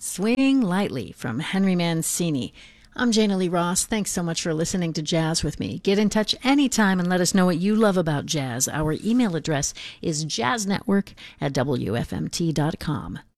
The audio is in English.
Swing Lightly from Henry Mancini. I'm Jana Lee Ross. Thanks so much for listening to Jazz with me. Get in touch anytime and let us know what you love about jazz. Our email address is jazznetwork@wfmt.com.